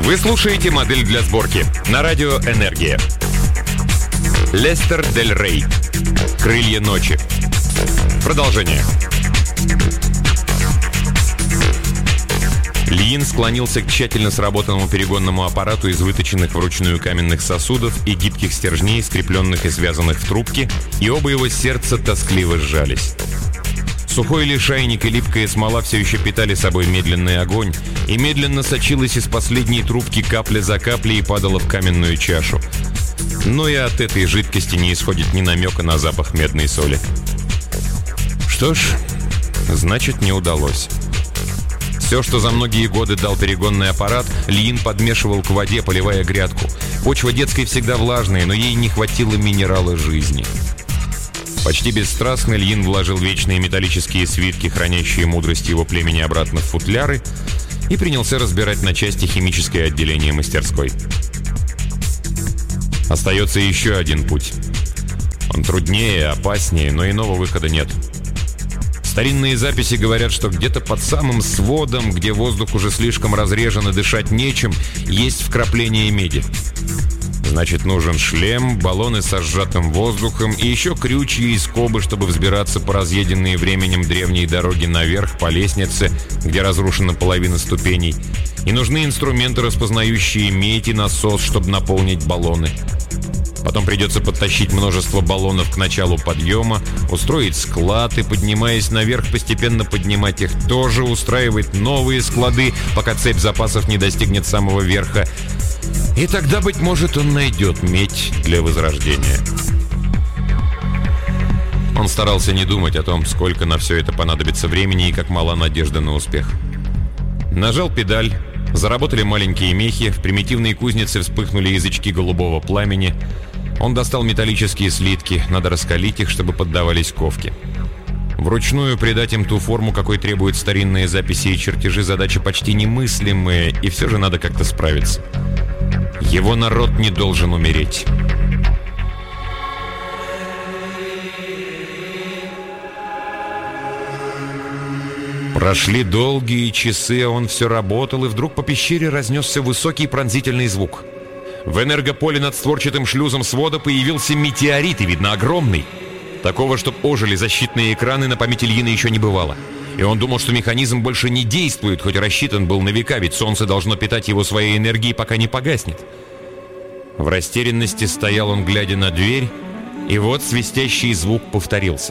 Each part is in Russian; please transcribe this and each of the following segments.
Вы слушаете «Модель для сборки» на радио «Энергия». Лестер Дель Рей. «Крылья ночи». Продолжение. Льин склонился к тщательно сработанному перегонному аппарату из выточенных вручную каменных сосудов и гибких стержней, скрепленных и связанных в трубке, и оба его сердца тоскливо сжались. Сухой лишайник и липкая смола все еще питали собой медленный огонь, и медленно сочилась из последней трубки капля за каплей и падала в каменную чашу. Но и от этой жидкости не исходит ни намека на запах медной соли. Что ж, значит, не удалось. Все, что за многие годы дал перегонный аппарат, Льин подмешивал к воде, поливая грядку. Почва детской всегда влажная, но ей не хватило минерала жизни. Почти бесстрастно Льин вложил вечные металлические свитки, хранящие мудрость его племени, обратно в футляры, и принялся разбирать на части химическое отделение мастерской. Остается еще один путь. Он труднее, опаснее, но иного выхода нет. Старинные записи говорят, что где-то под самым сводом, где воздух уже слишком разрежен и дышать нечем, есть вкрапление меди. Значит, нужен шлем, баллоны со сжатым воздухом и еще крючья и скобы, чтобы взбираться по разъеденной временем древней дороге наверх по лестнице, где разрушена половина ступеней. И нужны инструменты, распознающие медь и насос, чтобы наполнить баллоны. Потом придется подтащить множество баллонов к началу подъема, устроить склад и, поднимаясь наверх, постепенно поднимать их тоже, устраивать новые склады, пока цепь запасов не достигнет самого верха. И тогда, быть может, он найдет медь для возрождения. Он старался не думать о том, сколько на все это понадобится времени и как мала надежда на успех. Нажал педаль, заработали маленькие мехи, в примитивной кузнице вспыхнули язычки голубого пламени. Он достал металлические слитки, надо раскалить их, чтобы поддавались ковке. Вручную придать им ту форму, какой требуют старинные записи и чертежи, задача почти немыслимая, и все же надо как-то справиться. Его народ не должен умереть. Прошли долгие часы, а он все работал, и вдруг по пещере разнесся высокий пронзительный звук. В энергополе над створчатым шлюзом свода появился метеорит, и, видно, огромный. Такого, чтоб ожили защитные экраны, на памяти Льина еще не бывало. И он думал, что механизм больше не действует, хоть рассчитан был на века, ведь солнце должно питать его своей энергией, пока не погаснет. В растерянности стоял он, глядя на дверь, и вот свистящий звук повторился.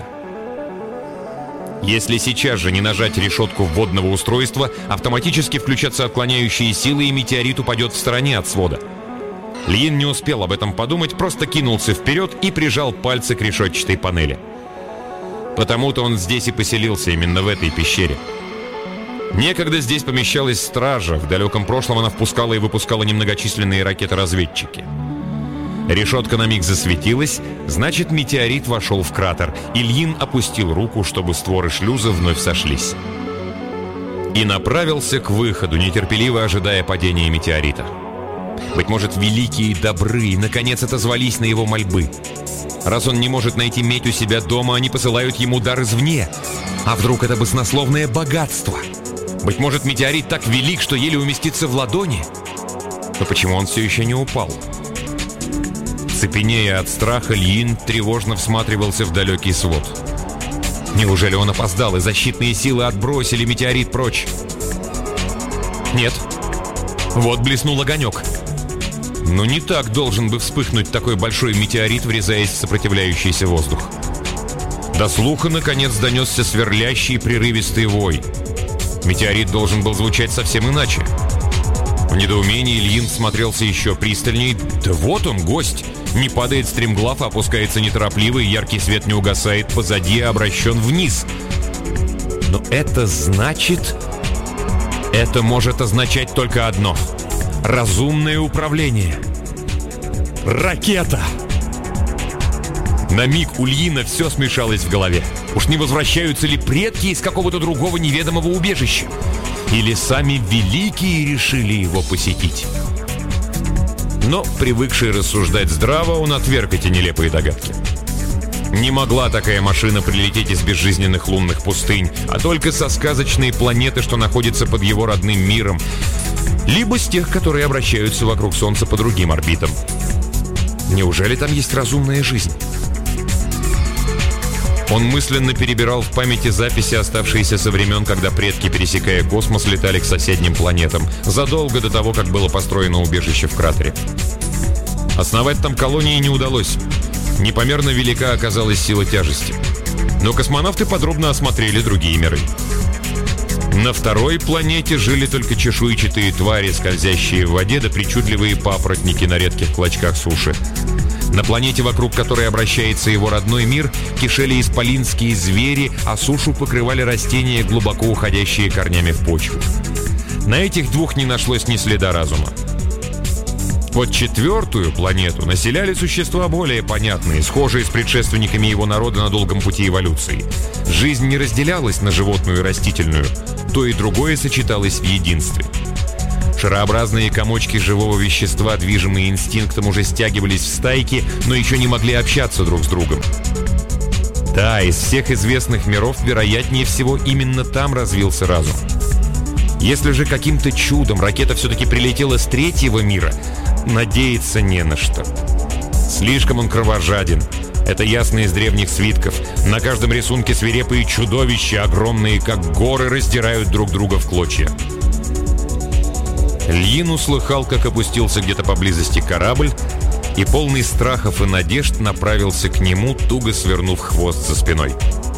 Если сейчас же не нажать решетку вводного устройства, автоматически включатся отклоняющие силы, и метеорит упадет в стороне от свода. Льин не успел об этом подумать, просто кинулся вперед и прижал пальцы к решетчатой панели. Потому-то он здесь и поселился, именно в этой пещере. Некогда здесь помещалась стража, в далеком прошлом она впускала и выпускала немногочисленные ракеты-разведчики. Решетка на миг засветилась, значит, метеорит вошел в кратер, и Льин опустил руку, чтобы створы шлюза вновь сошлись. И направился к выходу, нетерпеливо ожидая падения метеорита. Быть может, великие добры наконец отозвались на его мольбы. Раз он не может найти медь у себя дома, они посылают ему дар извне. А вдруг это баснословное богатство? Быть может, метеорит так велик, что еле уместится в ладони? Но почему он все еще не упал? Цепенея от страха, Льин тревожно всматривался в далекий свод. Неужели он опоздал, и защитные силы отбросили метеорит прочь? Нет. Вот блеснул огонек. Но не так должен бы вспыхнуть такой большой метеорит, врезаясь в сопротивляющийся воздух. До слуха, наконец, донесся сверлящий прерывистый вой. Метеорит должен был звучать совсем иначе. В недоумении Льин смотрелся еще пристальней. Да вот он, гость! Не падает стремглав, а опускается неторопливо, и яркий свет не угасает позади, обращен вниз. Но это значит... Это может означать только одно. Разумное управление. Ракета! На миг у Льина все смешалось в голове. Уж не возвращаются ли предки из какого-то другого неведомого убежища? Или сами великие решили его посетить? Но, привыкший рассуждать здраво, он отверг эти нелепые догадки. Не могла такая машина прилететь из безжизненных лунных пустынь, а только со сказочной планеты, что находится под его родным миром. либо с тех, которые обращаются вокруг Солнца по другим орбитам. Неужели там есть разумная жизнь? Он мысленно перебирал в памяти записи, оставшиеся со времен, когда предки, пересекая космос, летали к соседним планетам, задолго до того, как было построено убежище в кратере. Основать там колонии не удалось. Непомерно велика оказалась сила тяжести. Но космонавты подробно осмотрели другие миры. На второй планете жили только чешуйчатые твари, скользящие в воде, да причудливые папоротники на редких клочках суши. На планете, вокруг которой обращается его родной мир, кишели исполинские звери, а сушу покрывали растения, глубоко уходящие корнями в почву. На этих двух не нашлось ни следа разума. Вот четвертую планету населяли существа более понятные, схожие с предшественниками его народа на долгом пути эволюции. Жизнь не разделялась на животную и растительную, то и другое сочеталось в единстве. Шарообразные комочки живого вещества, движимые инстинктом, уже стягивались в стайки, но еще не могли общаться друг с другом. Да, из всех известных миров, вероятнее всего, именно там развился разум. Если же каким-то чудом ракета все-таки прилетела с третьего мира, надеяться не на что. Слишком он кровожаден. Это ясно из древних свитков. На каждом рисунке свирепые чудовища, огромные как горы, раздирают друг друга в клочья. Льин услыхал, как опустился где-то поблизости корабль, и полный страхов и надежд направился к нему, туго свернув хвост за спиной.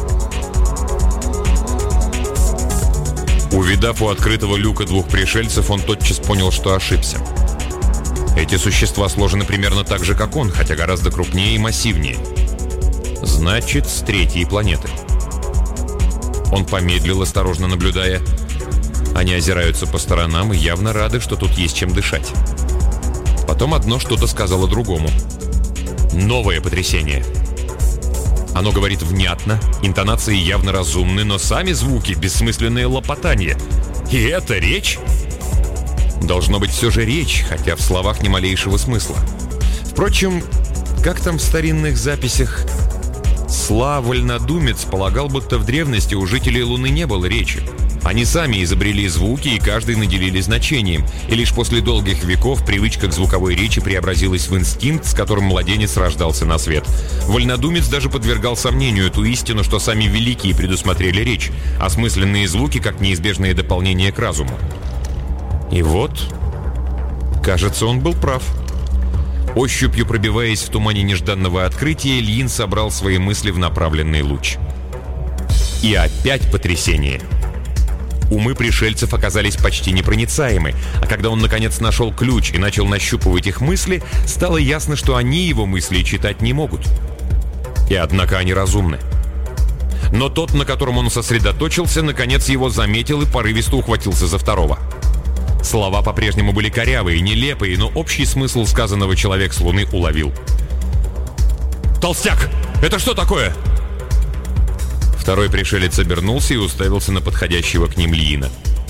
Увидав у открытого люка двух пришельцев, он тотчас понял, что ошибся. Эти существа сложены примерно так же, как он, хотя гораздо крупнее и массивнее. Значит, с третьей планеты. Он помедлил, осторожно наблюдая. Они озираются по сторонам и явно рады, что тут есть чем дышать. Потом одно что-то сказало другому. Новое потрясение. Оно говорит внятно, интонации явно разумны, но сами звуки — бессмысленное лопотание. И это речь? Должно быть все же речь, хотя в словах ни малейшего смысла. Впрочем, как там в старинных записях? Сла Вольнодумец полагал, будто в древности у жителей Луны не было речи. Они сами изобрели звуки, и каждый наделили значением. И лишь после долгих веков привычка к звуковой речи преобразилась в инстинкт, с которым младенец рождался на свет. Вольнодумец даже подвергал сомнению эту истину, что сами великие предусмотрели речь, осмысленные звуки как неизбежное дополнение к разуму. И вот, кажется, он был прав. Ощупью пробиваясь в тумане нежданного открытия, Льин собрал свои мысли в направленный луч. И опять потрясение. Умы пришельцев оказались почти непроницаемы, а когда он наконец нашел ключ и начал нащупывать их мысли, стало ясно, что они его мысли читать не могут. И однако они разумны. Но тот, на котором он сосредоточился, наконец его заметил и порывисто ухватился за второго. Слова по-прежнему были корявые, нелепые, но общий смысл сказанного человек с Луны уловил. «Толстяк! Это что такое?» Второй пришелец обернулся и уставился на подходящего к ним Льина.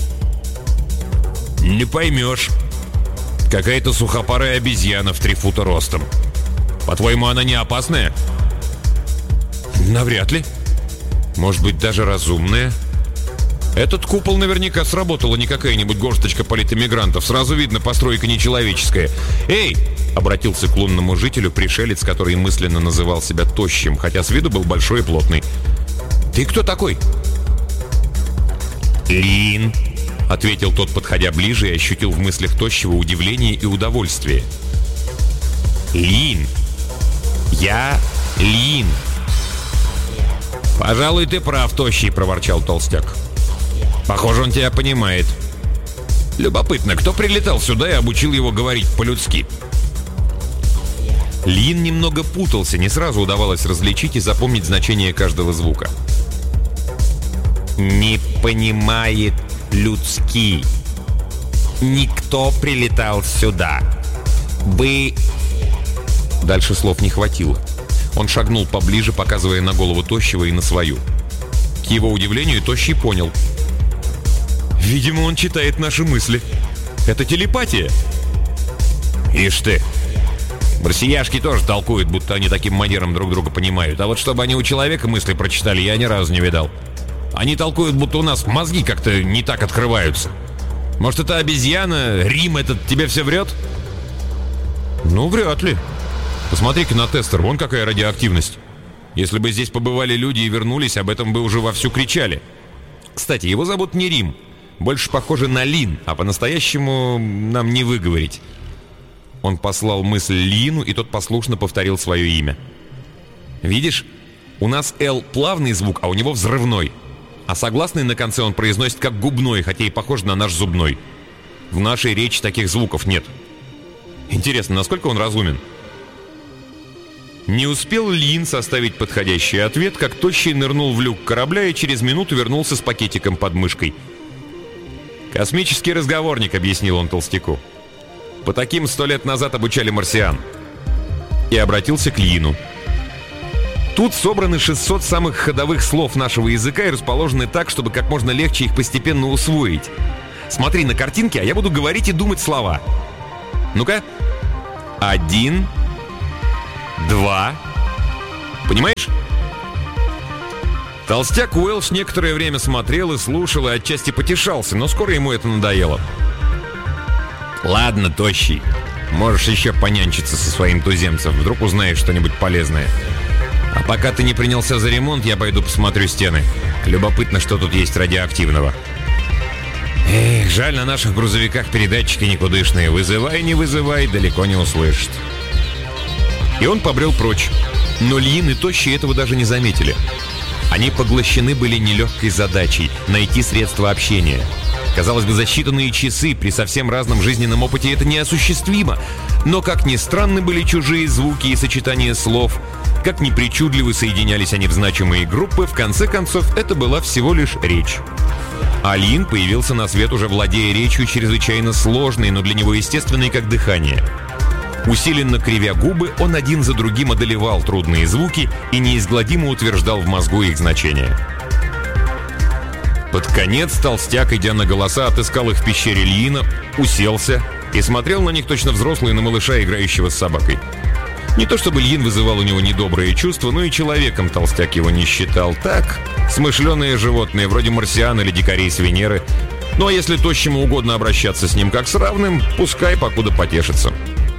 «Не поймешь. Какая-то сухопарая обезьяна в 3 фута ростом. По-твоему, она не опасная?» «Навряд ли. Может быть, даже разумная. Этот купол наверняка сработала не какая-нибудь горсточка политэмигрантов. Сразу видно, постройка нечеловеческая. Эй!» — обратился к лунному жителю пришелец, который мысленно называл себя тощим, хотя с виду был большой и плотный. «Ты кто такой?» «Лин», — ответил тот, подходя ближе, и ощутил в мыслях тощего удивление и удовольствие. «Лин. Я Лин». «Пожалуй, ты прав, тощий», — проворчал толстяк. «Похоже, он тебя понимает. Любопытно, кто прилетал сюда и обучил его говорить по-людски?» Лин немного путался, не сразу удавалось различить и запомнить значение каждого звука. «Не понимает людский. Никто прилетал сюда. Бы...» Дальше слов не хватило. Он шагнул поближе, показывая на голову тощего и на свою. К его удивлению, тощий понял. «Видимо, он читает наши мысли. Это телепатия». «Ишь ты! Марсияшки тоже толкуют, будто они таким манером друг друга понимают. А вот чтобы они у человека мысли прочитали, я ни разу не видал. Они толкуют, будто у нас мозги как-то не так открываются. Может, это обезьяна, Рим этот тебе все врет? Ну, вряд ли. Посмотри-ка на тестер, вон какая радиоактивность. Если бы здесь побывали люди и вернулись, об этом бы уже вовсю кричали. Кстати, его зовут не Рим. Больше похоже на Лин, а по-настоящему нам не выговорить. Он послал мысль Лину, и тот послушно повторил свое имя. Видишь, у нас «Л» плавный звук, а у него взрывной. А согласный на конце он произносит как губной, хотя и похож на наш зубной. В нашей речи таких звуков нет. Интересно, насколько он разумен? Не успел Лин составить подходящий ответ, как Тощий нырнул в люк корабля и через минуту вернулся с пакетиком под мышкой. «Космический разговорник», — объяснил он толстяку. «По таким 100 лет назад обучали марсиан». И обратился к Лину. «Тут собраны 600 самых ходовых слов нашего языка и расположены так, чтобы как можно легче их постепенно усвоить. Смотри на картинки, а я буду говорить и думать слова. Ну-ка. 1, 2. Понимаешь?» Толстяк Уэлш некоторое время смотрел и слушал, и отчасти потешался, но скоро ему это надоело. «Ладно, Тощий, можешь еще понянчиться со своим туземцем, вдруг узнаешь что-нибудь полезное. А пока ты не принялся за ремонт, я пойду посмотрю стены. Любопытно, что тут есть радиоактивного. Эх, жаль, на наших грузовиках передатчики никудышные. Вызывай, не вызывай, далеко не услышит». И он побрел прочь. Но Лин и Тощий этого даже не заметили. Они поглощены были нелегкой задачей — найти средства общения. Казалось бы, за считанные часы при совсем разном жизненном опыте это неосуществимо. Но как ни странны были чужие звуки и сочетания слов, как ни причудливо соединялись они в значимые группы, в конце концов это была всего лишь речь. А Лин появился на свет, уже владея речью чрезвычайно сложной, но для него естественной, как дыхание. Усиленно кривя губы, он один за другим одолевал трудные звуки и неизгладимо утверждал в мозгу их значение. Под конец толстяк, идя на голоса, отыскал их в пещере Лина, уселся и смотрел на них точно взрослый на малыша, играющего с собакой. Не то чтобы Лин вызывал у него недобрые чувства, но и человеком толстяк его не считал. Так, смышленые животные, вроде марсиан или дикарей с Венеры. Ну а если Тощему угодно обращаться с ним как с равным, пускай покуда потешится.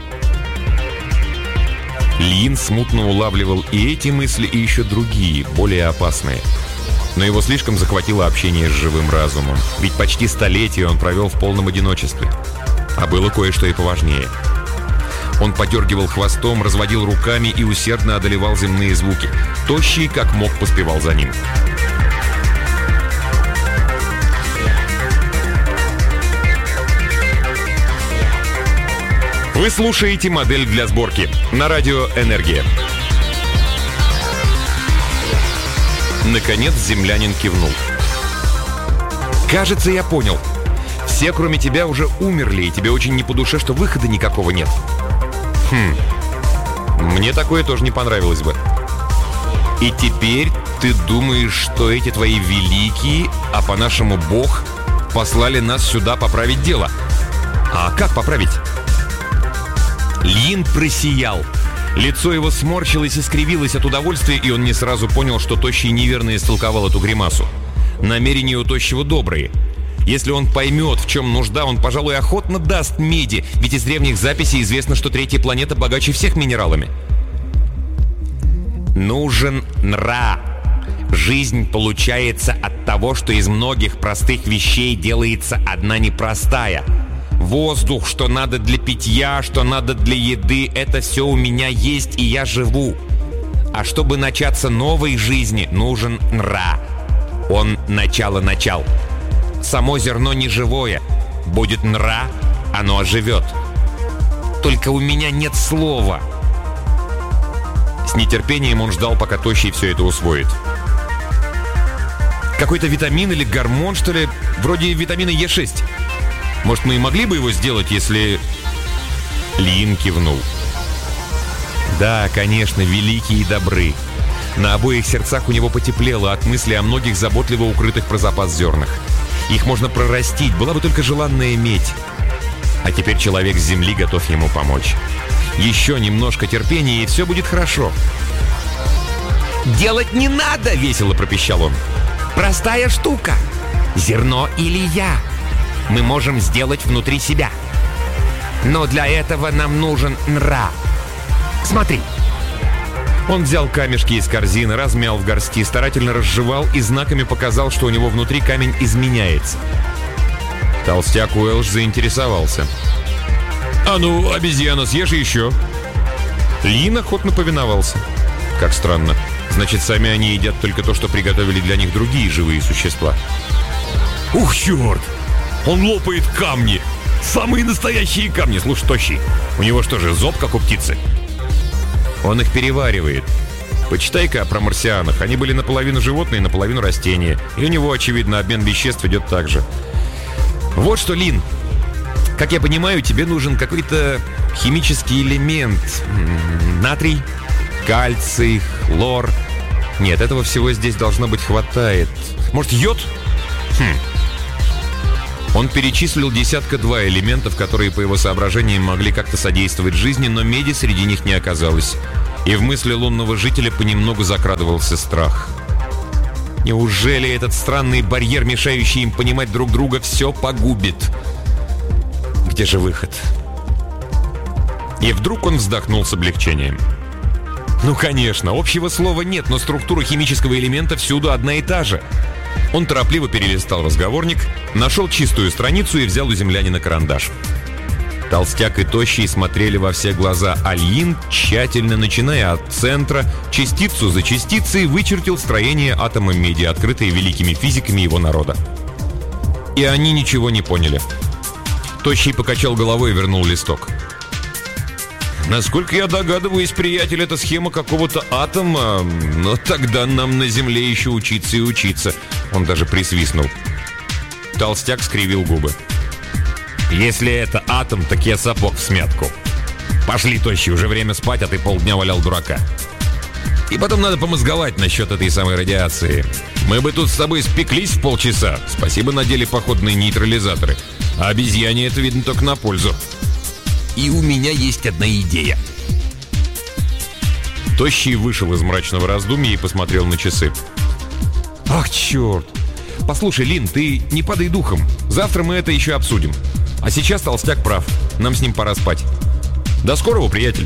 Лин смутно улавливал и эти мысли, и еще другие, более опасные. Но его слишком захватило общение с живым разумом. Ведь почти столетие он провел в полном одиночестве. А было кое-что и поважнее. Он подергивал хвостом, разводил руками и усердно одолевал земные звуки. Тощий, как мог, поспевал за ним. Вы слушаете «Модель для сборки» на радио «Энергия». Наконец землянин кивнул. «Кажется, я понял. Все, кроме тебя, уже умерли, и тебе очень не по душе, что выхода никакого нет». Мне такое тоже не понравилось бы. И теперь ты думаешь, что эти твои великие, а по-нашему Бог, послали нас сюда поправить дело? А как поправить? Лин просиял. Лицо его сморщилось и скривилось от удовольствия, и он не сразу понял, что Тощий неверно истолковал эту гримасу. Намерения у Тощего добрые. Если он поймет, в чем нужда, он, пожалуй, охотно даст меди, ведь из древних записей известно, что третья планета богаче всех минералами. Нужен нра. Жизнь получается от того, что из многих простых вещей делается одна непростая. Воздух, что надо для питья, что надо для еды, это все у меня есть, и я живу. А чтобы начаться новой жизни, нужен нра. Он начало-начал. Само зерно не живое. Будет нра, оно оживет. Только у меня нет слова. С нетерпением он ждал, пока Тощий все это усвоит. Какой-то витамин или гормон, что ли? Вроде витамина Е6. Может, мы и могли бы его сделать, если... Лин кивнул. Да, конечно, великие и добры. На обоих сердцах у него потеплело от мысли о многих заботливо укрытых про запас зернах. Их можно прорастить, была бы только желанная медь. А теперь человек с земли готов ему помочь. Еще немножко терпения, и все будет хорошо. «Делать не надо!» — весело пропищал он. «Простая штука. Зерно или я. мы можем сделать внутри себя. Но для этого нам нужен нра. Смотри». Он взял камешки из корзины, размял в горсти, старательно разжевал и знаками показал, что у него внутри камень изменяется. Толстяк Уэлш заинтересовался. «А ну, обезьяна, съешь еще!» Лин охотно повиновался. Как странно. Значит, сами они едят только то, что приготовили для них другие живые существа. «Ух, черт! Он лопает камни! Самые настоящие камни! Слушай, тощий, у него что же, зоб, как у птицы?» «Он их переваривает. Почитай-ка про марсианах. Они были наполовину животные, наполовину растения. И у него, очевидно, обмен веществ идет так же. Вот что, Лин. Как я понимаю, тебе нужен какой-то химический элемент. Натрий, кальций, хлор. Нет, этого всего здесь должно быть хватает. Может, йод? Он перечислил 10-2 элементов, которые, по его соображениям, могли как-то содействовать жизни, но меди среди них не оказалось. И в мысли лунного жителя понемногу закрадывался страх. Неужели этот странный барьер, мешающий им понимать друг друга, все погубит? Где же выход? И вдруг он вздохнул с облегчением. Ну, конечно, общего слова нет, но структура химического элемента всюду одна и та же. Он торопливо перелистал разговорник, нашел чистую страницу и взял у землянина карандаш. Толстяк и Тощий смотрели во все глаза, а Лин, тщательно начиная от центра, частицу за частицей, вычертил строение атома меди, открытое великими физиками его народа. И они ничего не поняли. Тощий покачал головой и вернул листок. «Насколько я догадываюсь, приятель, это схема какого-то атома, но тогда нам на Земле еще учиться и учиться». Он даже присвистнул. Толстяк скривил губы. «Если это атом, так я сапог в смятку. Пошли, Тощий, уже время спать, а ты полдня валял дурака. И потом надо помозговать насчет этой самой радиации. Мы бы тут с тобой спеклись в полчаса. Спасибо, надели походные нейтрализаторы. А обезьяне это, видно, только на пользу. И у меня есть одна идея». Тощий вышел из мрачного раздумья и посмотрел на часы. «Ах, черт! Послушай, Лин, ты не падай духом. Завтра мы это еще обсудим. А сейчас толстяк прав. Нам с ним пора спать. До скорого, приятель!»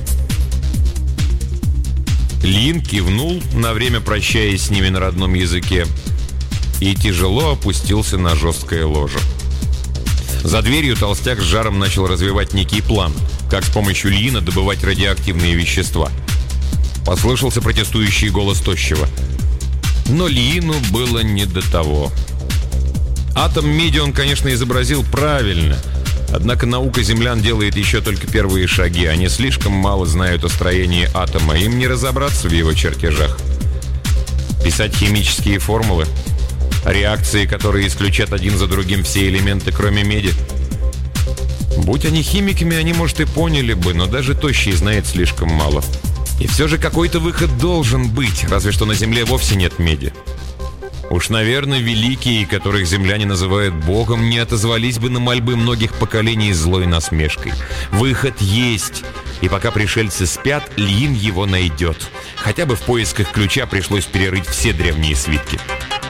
Лин кивнул, на время прощаясь с ними на родном языке, и тяжело опустился на жесткое ложе. За дверью толстяк с жаром начал развивать некий план, как с помощью Лина добывать радиоактивные вещества. Послышался протестующий голос Тощего. Но Лину было не до того. Атом меди он, конечно, изобразил правильно, однако наука землян делает еще только первые шаги. Они слишком мало знают о строении атома, им не разобраться в его чертежах. Писать химические формулы, реакции, которые исключат один за другим все элементы, кроме меди. Будь они химиками, они, может, и поняли бы, но даже Тощий знает слишком мало. И все же какой-то выход должен быть, разве что на Земле вовсе нет меди. Уж, наверное, великие, которых земляне называют Богом, не отозвались бы на мольбы многих поколений злой насмешкой. Выход есть, и пока пришельцы спят, Лин его найдет. Хотя бы в поисках ключа пришлось перерыть все древние свитки.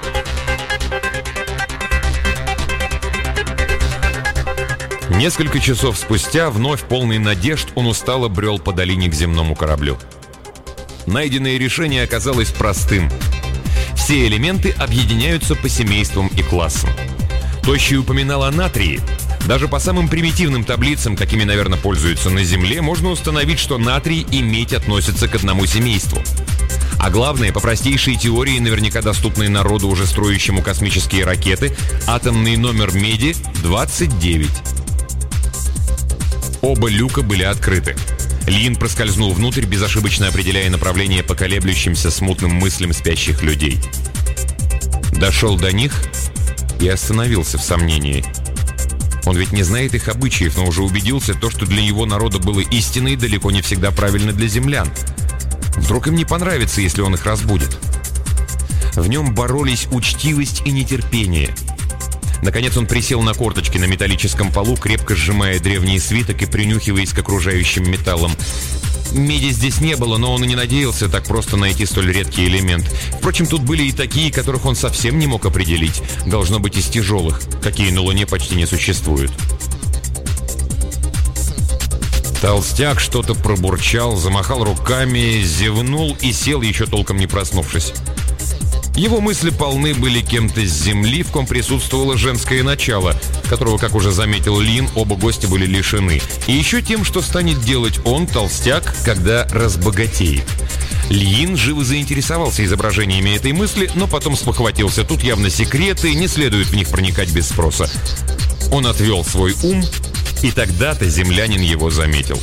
Несколько часов спустя, вновь полный надежд, он устало брел по долине к земному кораблю. Найденное решение оказалось простым. Все элементы объединяются по семействам и классам. Тощий упоминал о натрии. Даже по самым примитивным таблицам, какими, наверное, пользуются на Земле, можно установить, что натрий и медь относятся к одному семейству. А главное, по простейшей теории, наверняка доступной народу, уже строящему космические ракеты, атомный номер меди 29. Оба люка были открыты. Лин проскользнул внутрь, безошибочно определяя направление по колеблющимся смутным мыслям спящих людей. Дошел до них и остановился в сомнении. Он ведь не знает их обычаев, но уже убедился, то, что для его народа было истиной, далеко не всегда правильно для землян. Вдруг им не понравится, если он их разбудит. В нем боролись учтивость и нетерпение. Наконец он присел на корточки на металлическом полу, крепко сжимая древний свиток и принюхиваясь к окружающим металлам. Меди здесь не было, но он и не надеялся так просто найти столь редкий элемент. Впрочем, тут были и такие, которых он совсем не мог определить. Должно быть из тяжелых, какие на Луне почти не существуют. Толстяк что-то пробурчал, замахал руками, зевнул и сел, еще толком не проснувшись. Его мысли полны были кем-то с Земли, в ком присутствовало женское начало, которого, как уже заметил Лин, оба гостя были лишены. И еще тем, что станет делать он, толстяк, когда разбогатеет. Лин живо заинтересовался изображениями этой мысли, но потом спохватился. Тут явно секреты, не следует в них проникать без спроса. Он отвел свой ум, и тогда-то землянин его заметил.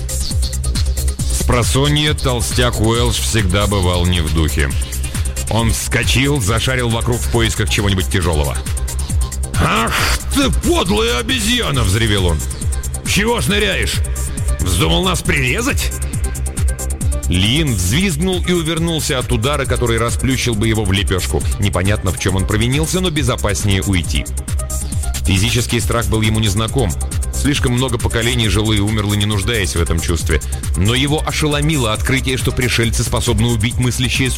Спросонья толстяк Уэлш всегда бывал не в духе. Он вскочил, зашарил вокруг в поисках чего-нибудь тяжелого. «Ах ты, подлая обезьяна!» — взревел он. «Чего шныряешь? Вздумал нас прирезать?» Лин взвизгнул и увернулся от удара, который расплющил бы его в лепешку. Непонятно, в чем он провинился, но безопаснее уйти. Физический страх был ему незнаком. Слишком много поколений жило и умерло, не нуждаясь в этом чувстве. Но его ошеломило открытие, что пришельцы способны убить мыслящее